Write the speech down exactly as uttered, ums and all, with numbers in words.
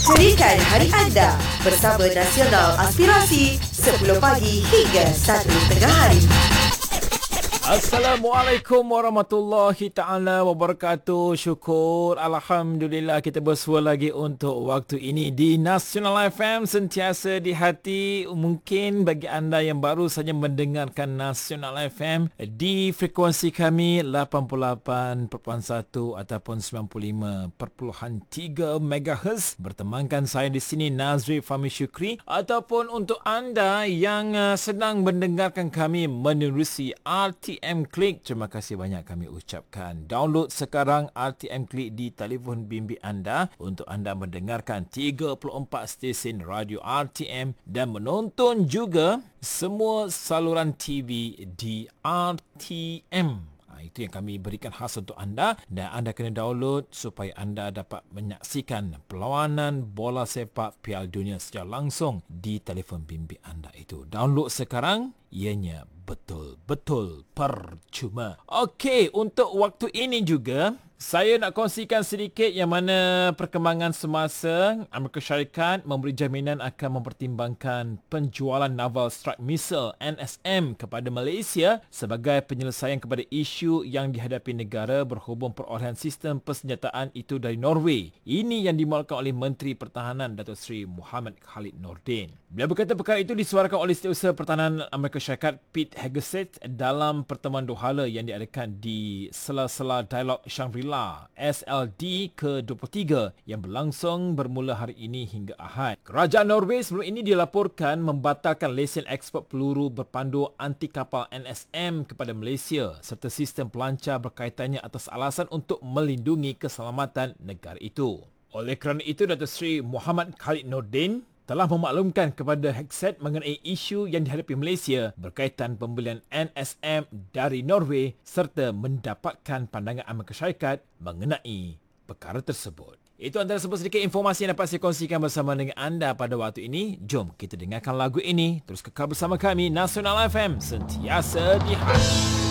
Ceritakan hari anda bersama Nasional Aspirasi sepuluh pagi hingga satu tengah hari. Assalamualaikum warahmatullahi ta'ala wabarakatuh. Syukur Alhamdulillah kita bersua lagi untuk waktu ini di Nasional F M, sentiasa di hati. Mungkin bagi anda yang baru saja mendengarkan Nasional F M di frekuensi kami lapan puluh lapan perpuluhan satu ataupun sembilan puluh lima perpuluhan tiga megahertz. Bertemankan saya di sini Nazri Fahmi Syukri, ataupun untuk anda yang sedang mendengarkan kami menerusi R T M Click, terima kasih banyak kami ucapkan. Download sekarang R T M Click di telefon bimbit anda untuk anda mendengarkan tiga puluh empat stesen radio R T M dan menonton juga semua saluran T V di R T M. Itu yang kami berikan khas untuk anda, dan anda kena download supaya anda dapat menyaksikan perlawanan bola sepak Piala Dunia secara langsung di telefon bimbit anda itu. Download sekarang, ianya betul-betul percuma. Okey, untuk waktu ini juga saya nak kongsikan sedikit yang mana perkembangan semasa Amerika Syarikat memberi jaminan akan mempertimbangkan penjualan naval strike missile N S M kepada Malaysia sebagai penyelesaian kepada isu yang dihadapi negara berhubung perolehan sistem persenjataan itu dari Norway. Ini yang dimuatkan oleh Menteri Pertahanan Datuk Seri Muhammad Khalid Nordin. Beliau berkata perkara itu disuarakan oleh Setiausaha Pertahanan Amerika Syarikat Pete Hegseth dalam pertemuan dua hala yang diadakan di sela-sela dialog Shangri-La S L D ke dua puluh tiga yang berlangsung bermula hari ini hingga Ahad. Kerajaan Norway sebelum ini dilaporkan membatalkan lesen ekspor peluru berpandu anti kapal N S M kepada Malaysia serta sistem pelancar berkaitannya atas alasan untuk melindungi keselamatan negara itu. Oleh kerana itu, Datuk Seri Muhammad Khalid Nordin telah memaklumkan kepada Hegseth mengenai isu yang dihadapi Malaysia berkaitan pembelian N S M dari Norway serta mendapatkan pandangan Amerika Syarikat mengenai perkara tersebut. Itu antara sedikit informasi yang dapat saya kongsikan bersama dengan anda pada waktu ini. Jom kita dengarkan lagu ini. Terus kekal bersama kami, Nasional F M, sentiasa di hati.